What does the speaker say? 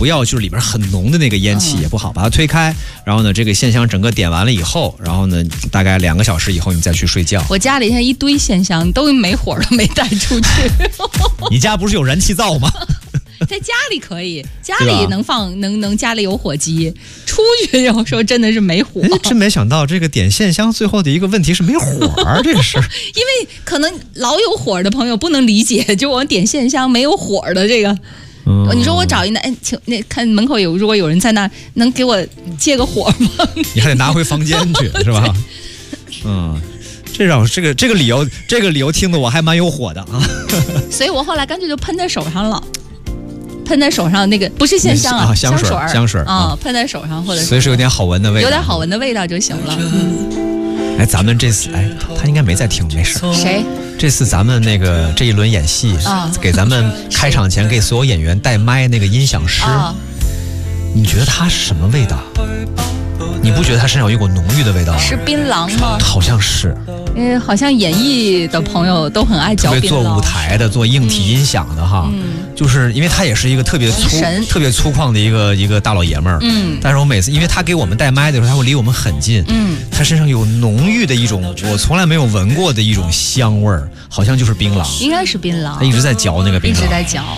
不要就是里边很浓的那个烟气也不好，把它推开。然后呢，这个线香整个点完了以后，然后呢，大概2个小时以后你再去睡觉。 我家里现在一堆线香，都没火都没带出去。 你家不是有燃气灶吗？ 在家里可以，家里能放，能家里有火机。出去要说真的是没火。 真没想到这个点线香最后的一个问题是没火这个事儿。 因为可能老有火的朋友不能理解，就我点线香没有火的这个。你说我找一请那看门口如果有人在那，能给我借个火吗？ 你还得拿回房间去，是吧？这让我这个理由听得我还蛮有火的啊。 所以我后来干脆就喷在手上了。喷在手上那个不是线香啊，香水啊，喷在手上或者所以是有点好闻的味道， 有点好闻的味道就行了。 咱们这次他应该没在听，没事。 谁？ 这次咱们那个这一轮演戏给咱们开场前给所有演员带麦那个音响师，你觉得他是什么味道？你不觉得他身上有一股浓郁的味道？ 是槟榔吗？ 好像是。 因为好像演艺的朋友都很爱嚼槟榔， 做舞台的、做硬体音响的哈，就是因为他也是一个特别粗犷的一个大老爷们儿。但是我每次因为他给我们带麦的时候，他会离我们很近。他身上有浓郁的一种我从来没有闻过的一种香味儿，好像就是槟榔。 应该是槟榔。 他一直在嚼那个槟榔， 一直在嚼。